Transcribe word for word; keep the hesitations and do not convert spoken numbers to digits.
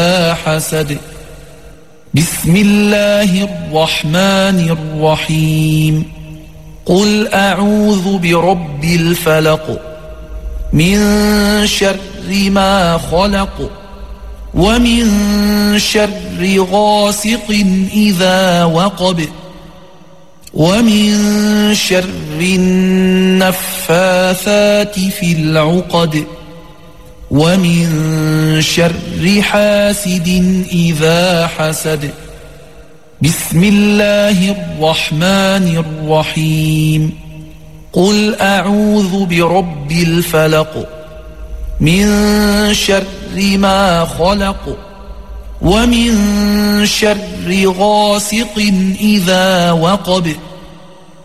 حسد. بسم الله الرحمن الرحيم. قل أعوذ برب الفلق من شر ما خلق ومن شر غاسق إذا وقب ومن شر النفاثات في العقد ومن شر حاسد إذا حسد. بسم الله الرحمن الرحيم. قل أعوذ برب الفلق من شر ما خلق ومن شر غاسق إذا وقب